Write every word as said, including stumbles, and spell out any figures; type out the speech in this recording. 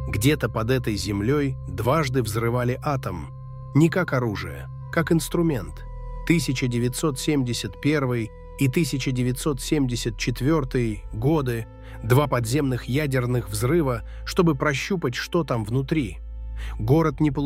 Где-то под этой землей дважды взрывали атом. Не как оружие, как инструмент. тысяча девятьсот семьдесят первый и тысяча девятьсот семьдесят четвёртый годы – два подземных ядерных взрыва, чтобы прощупать, что там внутри. Город не получил